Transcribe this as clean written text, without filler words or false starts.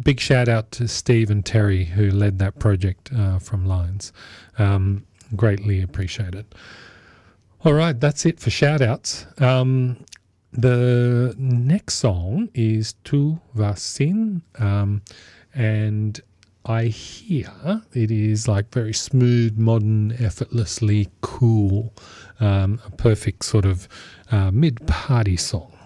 big shout out to Steve and Terry who led that project from Lines. Greatly appreciate it. All right, that's it for shout outs. The next song is Tu Vasin, and I hear it is like very smooth, modern, effortlessly cool, a perfect sort of mid-party song.